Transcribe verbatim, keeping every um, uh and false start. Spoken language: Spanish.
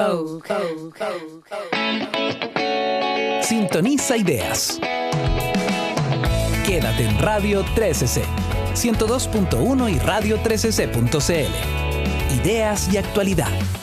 Co, co, co, co. Sintoniza ideas. Quédate en Radio trece C, ciento dos punto uno y radio trece c punto c l. Ideas y actualidad.